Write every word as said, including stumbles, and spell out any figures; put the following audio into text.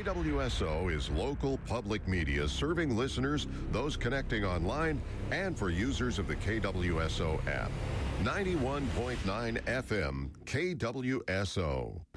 W S O is local public media serving listeners, those connecting online, and for users of the K W S O app. ninety-one point nine F M, K W S O.